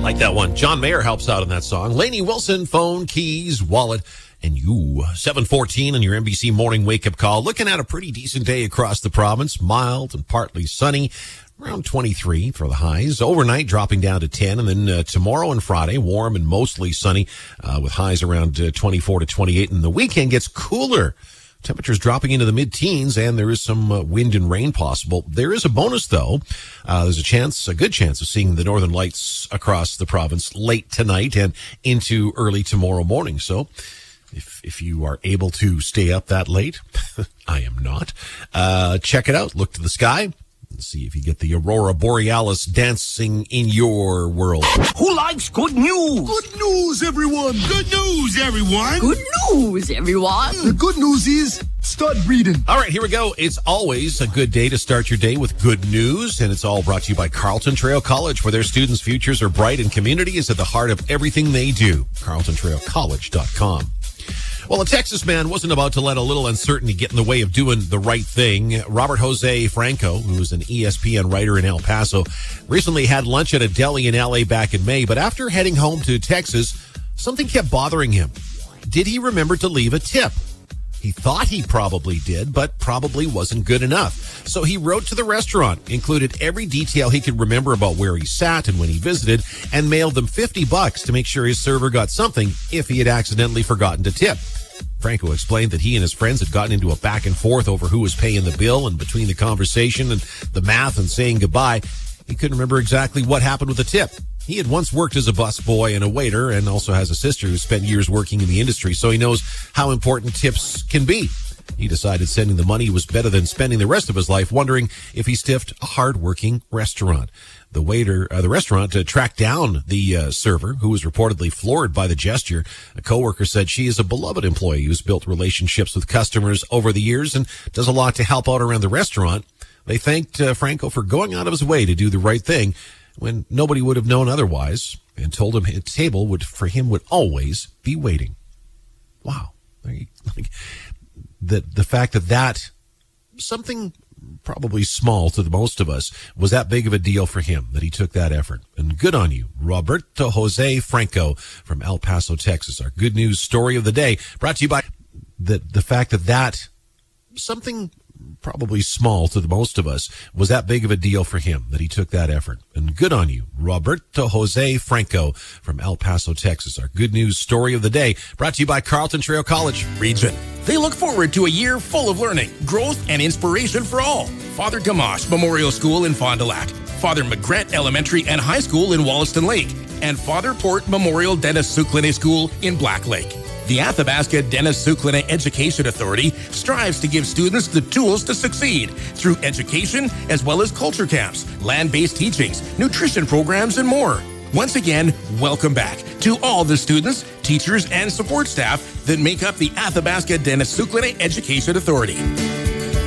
Like that one. John Mayer helps out on that song. Lainey Wilson, phone, keys, wallet, and you. 7:14 on your NBC morning wake-up call. Looking at a pretty decent day across the province. Mild and partly sunny. Around 23 for the highs. Overnight dropping down to 10. And then tomorrow and Friday, warm and mostly sunny with highs around 24 to 28. And the weekend gets cooler. Temperatures dropping into the mid-teens, and there is some wind and rain possible. There is a bonus, though. There's a good chance of seeing the northern lights across the province late tonight and into early tomorrow morning. So if you are able to stay up that late, I am not, check it out. Look to the sky. Let's see if you get the Aurora Borealis dancing in your world. Who likes good news? Good news, everyone! Good news, everyone! Good news, everyone! The good news is, start breathing. All right, here we go. It's always a good day to start your day with good news, and it's all brought to you by Carleton Trail College, where their students' futures are bright and community is at the heart of everything they do. CarletonTrailCollege.com. Well, a Texas man wasn't about to let a little uncertainty get in the way of doing the right thing. Robert Jose Franco, who is an ESPN writer in El Paso, recently had lunch at a deli in LA back in May, but after heading home to Texas, something kept bothering him. Did he remember to leave a tip? He thought he probably did, but probably wasn't good enough. So he wrote to the restaurant, included every detail he could remember about where he sat and when he visited, and mailed them $50 to make sure his server got something if he had accidentally forgotten to tip. Franco explained that he and his friends had gotten into a back and forth over who was paying the bill, and between the conversation and the math and saying goodbye, he couldn't remember exactly what happened with the tip. He had once worked as a busboy and a waiter, and also has a sister who spent years working in the industry, so he knows how important tips can be. He decided sending the money was better than spending the rest of his life wondering if he stiffed a hard-working restaurant. The restaurant tracked down the server, who was reportedly floored by the gesture. A coworker said she is a beloved employee who's built relationships with customers over the years and does a lot to help out around the restaurant. They thanked Franco for going out of his way to do the right thing when nobody would have known otherwise, and told him his table would always be waiting. Wow. The fact that something probably small to the most of us was that big of a deal for him, that he took that effort. And good on you, Roberto Jose Franco from El Paso, Texas. Our good news story of the day brought to you by the fact that something probably small to the most of us was that big of a deal for him, that he took that effort. And good on you, Roberto Jose Franco from El Paso, Texas. Our good news story of the day brought to you by Carleton Trail College Region. They look forward to a year full of learning, growth, and inspiration for all. Father Gamache Memorial School in Fond du Lac, Father McGrett Elementary and High School in Wollaston Lake, and Father Port Memorial Dennis Suclene School in Black Lake. The Athabasca Dennis Suclene Education Authority strives to give students the tools to succeed through education as well as culture camps, land-based teachings, nutrition programs, and more. Once again, welcome back to all the students, teachers, and support staff that make up the Athabasca Dennis Suclene Education Authority.